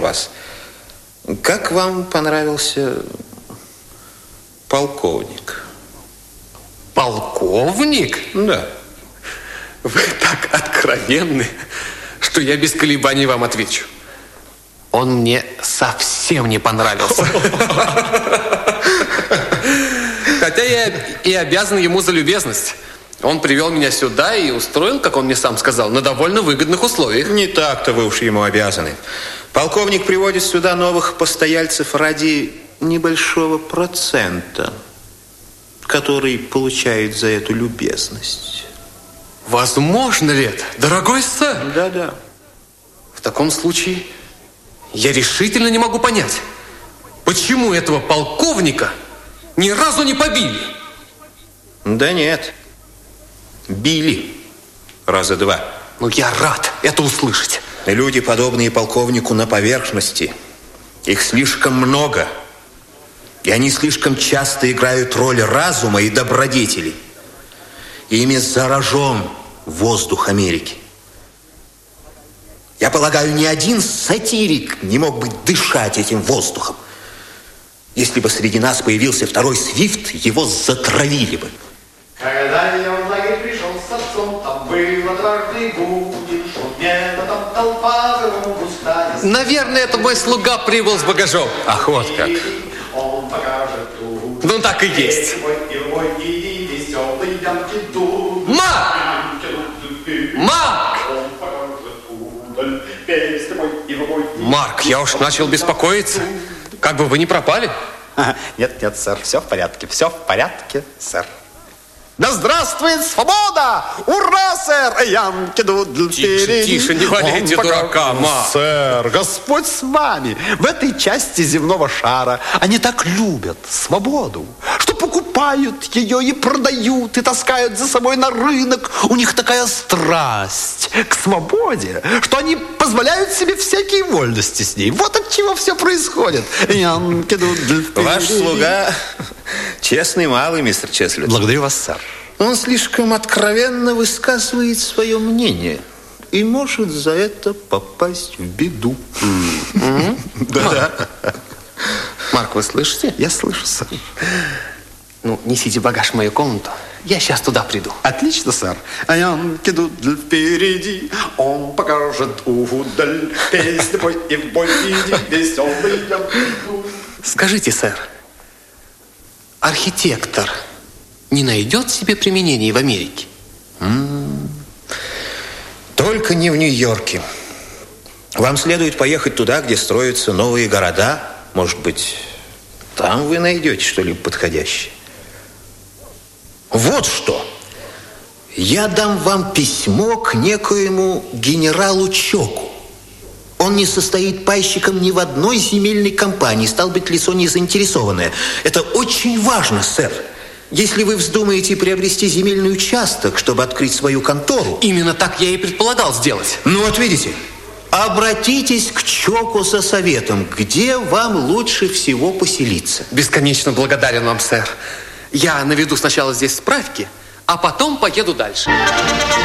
вас. Как вам понравился полковник? Полковник? Да. Вы так откровенны, что я без колебаний вам отвечу. Он мне совсем не понравился. Хотя я и обязан ему за любезность. Он привел меня сюда и устроил, как он мне сам сказал, на довольно выгодных условиях. Не так-то вы уж ему обязаны. Полковник приводит сюда новых постояльцев ради небольшого процента, который получает за эту любезность. Возможно ли это, дорогой сэр? Да-да. В таком случае я решительно не могу понять, почему этого полковника ни разу не побили. Да нет. Били. Раза два. Ну, я рад это услышать. Люди, подобные полковнику, на поверхности. Их слишком много. И они слишком часто играют роль разума и добродетелей. Ими заражен воздух Америки. Я полагаю, ни один сатирик не мог бы дышать этим воздухом. Если бы среди нас появился второй Свифт, его затравили бы. Когда я в лагерь пришел с отцом, там было дважды будет, шел где-то там толпа густая. Наверное, это мой слуга прибыл с багажом. Ах, вот как. Он покажет. Ну, так и есть. Марк! Марк! Марк, я уж начал беспокоиться. Как бы вы не пропали? Нет, нет, сэр, все в порядке, сэр. Да здравствует свобода! Ура, сэр! Янки дудл впереди. Тише, не валяйте дурака, Марк. Сэр, Господь с вами. В этой части земного шара они так любят свободу, что покупают ее и продают, и таскают за собой на рынок. У них такая страсть к свободе, что они позволяют себе всякие вольности с ней. Вот от чего все происходит. Янки дудл впереди. Ваш слуга честный малый, мистер Чеслет. Благодарю вас, сэр. Он слишком откровенно высказывает свое мнение и может за это попасть в беду. Да. Марк, вы слышите? Я слышу, сэр. Ну, несите багаж в мою комнату. Я сейчас туда приду. Отлично, сэр. А янки дудль впереди, он покажет удаль. Песня пой и в бой иди, веселый я буду. Скажите, сэр, архитектор не найдет себе применения в Америке? Только не в Нью-Йорке. Вам следует поехать туда, где строятся новые города. Может быть, там вы найдете что-либо подходящее. Вот что. Я дам вам письмо к некоему генералу Чоку. Он не состоит пайщиком ни в одной земельной компании, стал быть, лицо не заинтересованное. Это очень важно, сэр. Если вы вздумаете приобрести земельный участок, чтобы открыть свою контору... Именно так я и предполагал сделать. Ну вот видите, обратитесь к Чоку за советом, где вам лучше всего поселиться. Бесконечно благодарен вам, сэр. Я наведу сначала здесь справки, а потом поеду дальше.